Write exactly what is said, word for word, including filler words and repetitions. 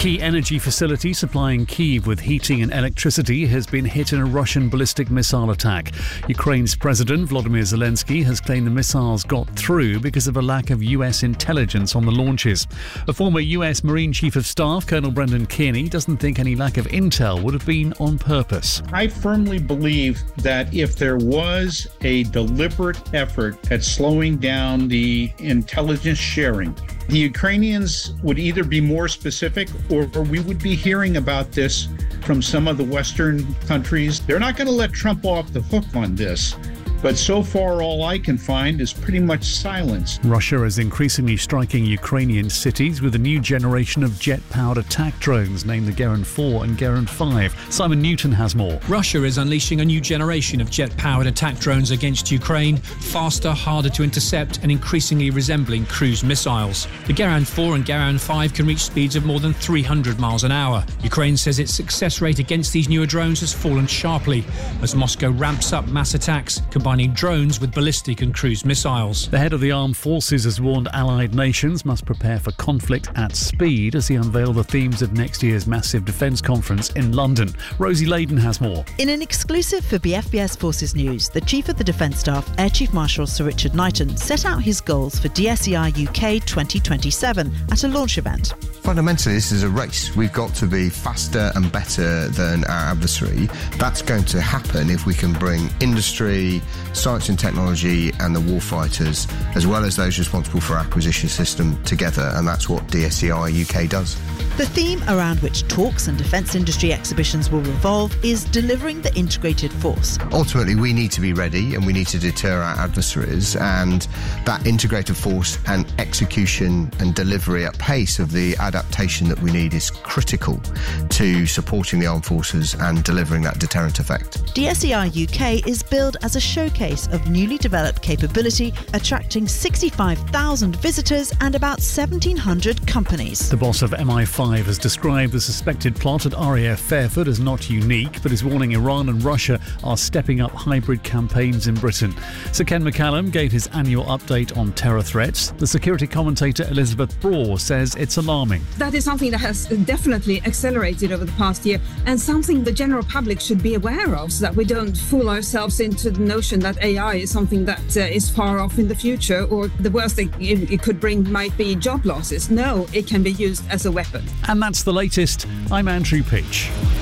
key energy facility supplying Kyiv with heating and electricity has been hit in a Russian ballistic missile attack. Ukraine's President Volodymyr Zelensky has claimed the missiles got through because of a lack of U S intelligence on the launches. A former U S Marine Chief of Staff, Colonel Brendan Kearney, doesn't think any lack of intel would have been on purpose. I firmly believe that if there was a deliberate effort at slowing down the intelligence sharing, the Ukrainians would either be more specific or, or we would be hearing about this from some of the Western countries. They're not going to let Trump off the hook on this. But so far, all I can find is pretty much silence. Russia is increasingly striking Ukrainian cities with a new generation of jet-powered attack drones named the Geran four and Geran five. Simon Newton has more. Russia is unleashing a new generation of jet-powered attack drones against Ukraine, faster, harder to intercept and increasingly resembling cruise missiles. The Geran four and Geran five can reach speeds of more than three hundred miles an hour. Ukraine says its success rate against these newer drones has fallen sharply as Moscow ramps up mass attacks, combining drones with ballistic and cruise missiles. The head of the armed forces has warned allied nations must prepare for conflict at speed as he unveiled the themes of next year's massive defence conference in London. Rosie Layden has more. In an exclusive for B F B S Forces News, the Chief of the Defence Staff, Air Chief Marshal Sir Richard Knighton, set out his goals for D S E I U K twenty twenty-seven at a launch event. Fundamentally, this is a race. We've got to be faster and better than our adversary. That's going to happen if we can bring industry, science and technology and the warfighters, as well as those responsible for our acquisition system together, and that's what D S E I U K does. The theme around which talks and defence industry exhibitions will revolve is delivering the integrated force. Ultimately, we need to be ready and we need to deter our adversaries, and that integrated force and execution and delivery at pace of the adaptation that we need is critical to supporting the armed forces and delivering that deterrent effect. D S E I U K is billed as a showcase of newly developed capability, attracting sixty-five thousand visitors and about seventeen hundred companies. The boss of M I five has described the suspected plot at R A F Fairford as not unique, but is warning Iran and Russia are stepping up hybrid campaigns in Britain. Sir Ken McCallum gave his annual update on terror threats. The security commentator Elizabeth Braw says it's alarming. That is something that has definitely accelerated over the past year, and something the general public should be aware of, so that we don't fool ourselves into the notion that A I is something that uh, is far off in the future, or the worst thing it could bring might be job losses. No, it can be used as a weapon. And that's the latest. I'm Andrew Peach.